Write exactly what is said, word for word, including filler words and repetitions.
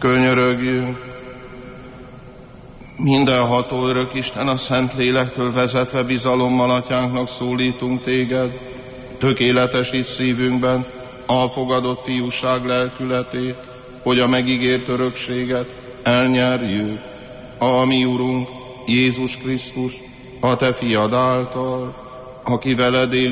Könyörögjünk! Mindenható örök Isten, a Szent Lélektől vezetve bizalommal atyánknak szólítunk téged, tökéletesít szívünkben alfogadott fiúság lelkületét, hogy a megígért örökséget elnyerjük. A mi Urunk, Jézus Krisztus, a te fiad által, aki veled él